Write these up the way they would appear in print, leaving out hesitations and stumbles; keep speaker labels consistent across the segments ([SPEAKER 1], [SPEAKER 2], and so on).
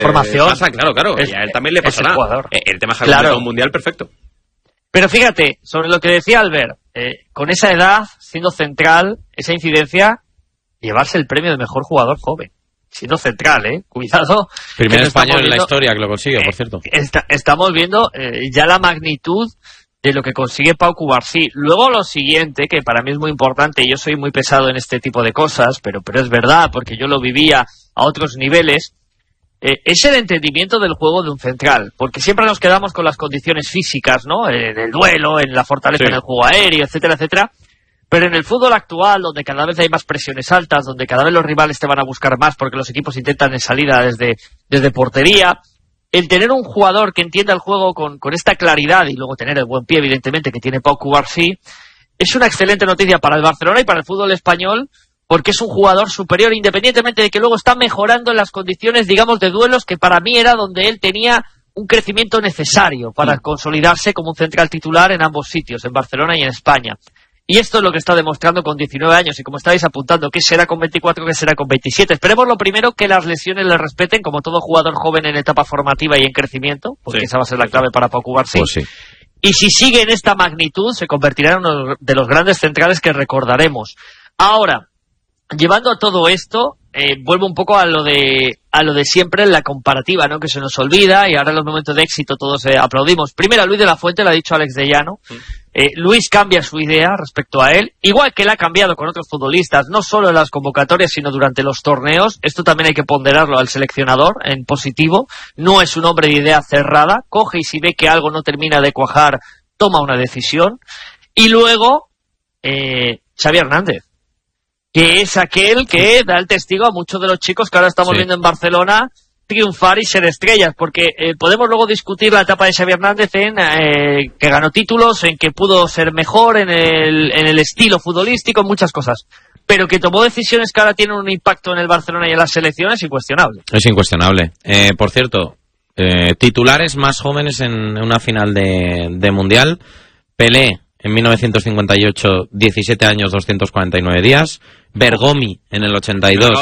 [SPEAKER 1] formación.
[SPEAKER 2] Pasa, claro, y a él también le pasará. El tema es claro. Un mundial perfecto.
[SPEAKER 1] Pero fíjate, sobre lo que decía Albert, con esa edad, siendo central, esa incidencia, llevarse el premio de mejor jugador joven. Siendo central, cuidado.
[SPEAKER 3] Primer español en la historia que lo consigue, por cierto.
[SPEAKER 1] Estamos viendo ya la magnitud de lo que consigue Pau Cubarsí. Luego lo siguiente, que para mí es muy importante, yo soy muy pesado en este tipo de cosas, pero es verdad, porque yo lo vivía a otros niveles, es el entendimiento del juego de un central, porque siempre nos quedamos con las condiciones físicas, ¿no? En el duelo, en la fortaleza en el juego aéreo, etcétera, etcétera. Pero en el fútbol actual, donde cada vez hay más presiones altas, donde cada vez los rivales te van a buscar más porque los equipos intentan en salida desde portería, el tener un jugador que entienda el juego con esta claridad y luego tener el buen pie, evidentemente, que tiene Pau Cubarsí, es una excelente noticia para el Barcelona y para el fútbol español, porque es un jugador superior, independientemente de que luego está mejorando en las condiciones, digamos, de duelos, que para mí era donde él tenía un crecimiento necesario para consolidarse como un central titular en ambos sitios, en Barcelona y en España. Y esto es lo que está demostrando con 19 años, y como estáis apuntando, ¿qué será con 24, qué será con 27? Esperemos lo primero que las lesiones le respeten, como todo jugador joven en etapa formativa y en crecimiento, porque esa va a ser la clave para Pau Cubarsí.
[SPEAKER 3] Pues sí.
[SPEAKER 1] Y si sigue en esta magnitud, se convertirá en uno de los grandes centrales que recordaremos. Ahora, llevando a todo esto, vuelvo un poco a lo de siempre en la comparativa, ¿no? Que se nos olvida, y ahora en los momentos de éxito todos aplaudimos. Primero a Luis de la Fuente, lo ha dicho Alex de Llano. Luis cambia su idea respecto a él, igual que él ha cambiado con otros futbolistas, no solo en las convocatorias, sino durante los torneos. Esto también hay que ponderarlo al seleccionador en positivo. No es un hombre de idea cerrada, coge y si ve que algo no termina de cuajar, toma una decisión. Y luego, Xavi Hernández, que es aquel que da el testigo a muchos de los chicos que ahora estamos viendo en Barcelona triunfar y ser estrellas, porque podemos luego discutir la etapa de Xavi Hernández en que ganó títulos, en que pudo ser mejor en el estilo futbolístico, muchas cosas, pero que tomó decisiones que ahora tienen un impacto en el Barcelona y en las selecciones es incuestionable.
[SPEAKER 3] Es incuestionable. Por cierto, titulares más jóvenes en una final de Mundial: Pelé en 1958, 17 años, 249 días. Bergomi en el 82,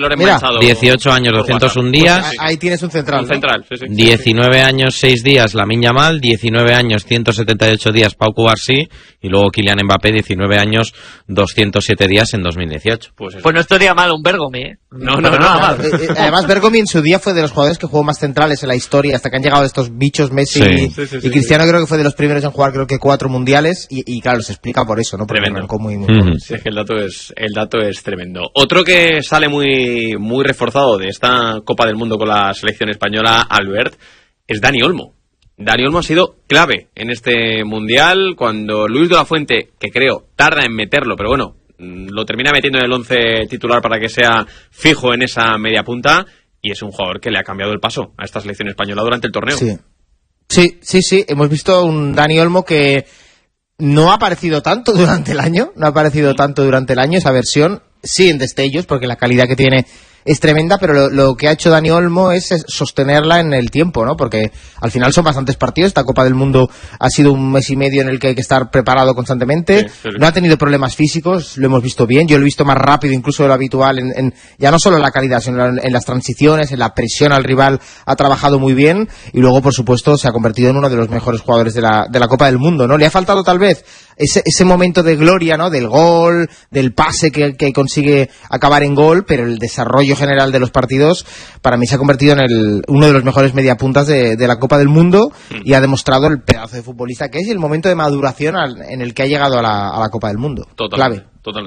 [SPEAKER 3] 18 años, 201 días.
[SPEAKER 4] Pues ahí tienes un central.
[SPEAKER 2] Un central, sí.
[SPEAKER 3] 19 años, 6 días, Lamine Yamal. 19 años, 178 días, Pau Cubarsí. Y luego Kylian Mbappé, 19 años, 207 días en 2018.
[SPEAKER 1] Pues no estaría mal un Bergomi, ¿eh?
[SPEAKER 2] No, nada mal.
[SPEAKER 4] Además, Bergomi en su día fue de los jugadores que jugó más centrales en la historia, hasta que han llegado estos bichos Messi y Cristiano. Creo que fue de los primeros en jugar, creo que 4 mundiales. Y claro, se explica por eso, ¿no? Porque
[SPEAKER 2] tremendo.
[SPEAKER 4] Muy
[SPEAKER 2] Sí, es que el dato es tremendo. Otro que sale muy, muy reforzado de esta Copa del Mundo con la selección española, Albert, es Dani Olmo. Dani Olmo ha sido clave en este Mundial, cuando Luis de la Fuente, que creo tarda en meterlo, pero bueno, lo termina metiendo en el 11 titular para que sea fijo en esa media punta, y es un jugador que le ha cambiado el paso a esta selección española durante el torneo.
[SPEAKER 4] Sí, hemos visto un Dani Olmo que no ha aparecido tanto durante el año, esa versión, sí en destellos, porque la calidad que tiene es tremenda, pero lo que ha hecho Dani Olmo es sostenerla en el tiempo, ¿no? Porque al final son bastantes partidos. Esta Copa del Mundo ha sido un mes y medio en el que hay que estar preparado constantemente. No ha tenido problemas físicos, lo hemos visto bien. Yo lo he visto más rápido incluso de lo habitual, ya no solo en la calidad, sino en las transiciones, en la presión al rival. Ha trabajado muy bien y luego, por supuesto, se ha convertido en uno de los mejores jugadores de la Copa del Mundo, ¿no? Le ha faltado tal vez ese momento de gloria, ¿no? Del gol, del pase que consigue acabar en gol, pero el desarrollo general de los partidos para mí se ha convertido en uno de los mejores mediapuntas de la Copa del Mundo, y ha demostrado el pedazo de futbolista que es, y el momento de maduración en el que ha llegado a la Copa del Mundo.
[SPEAKER 2] Totalmente.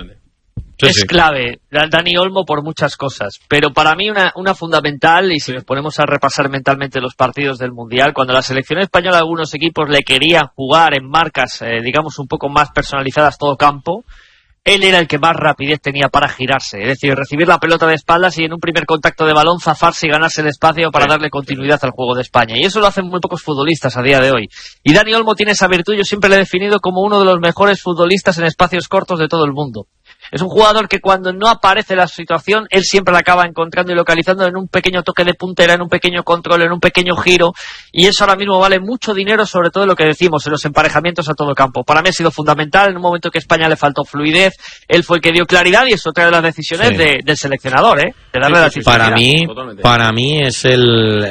[SPEAKER 1] Es clave, Dani Olmo, por muchas cosas, pero para mí una fundamental, y si nos ponemos a repasar mentalmente los partidos del Mundial, cuando la selección española, algunos equipos le querían jugar en marcas, digamos, un poco más personalizadas todo campo, él era el que más rapidez tenía para girarse, es decir, recibir la pelota de espaldas y en un primer contacto de balón zafarse y ganarse el espacio para darle continuidad al juego de España. Y eso lo hacen muy pocos futbolistas a día de hoy. Y Dani Olmo tiene esa virtud, yo siempre le he definido como uno de los mejores futbolistas en espacios cortos de todo el mundo. Es un jugador que cuando no aparece la situación, él siempre la acaba encontrando y localizando en un pequeño toque de puntera, en un pequeño control, en un pequeño giro, y eso ahora mismo vale mucho dinero, sobre todo lo que decimos, en los emparejamientos a todo campo. Para mí ha sido fundamental, en un momento que a España le faltó fluidez, él fue el que dio claridad, y es otra de las decisiones del seleccionador, de darle la titularidad.
[SPEAKER 3] Para mí es el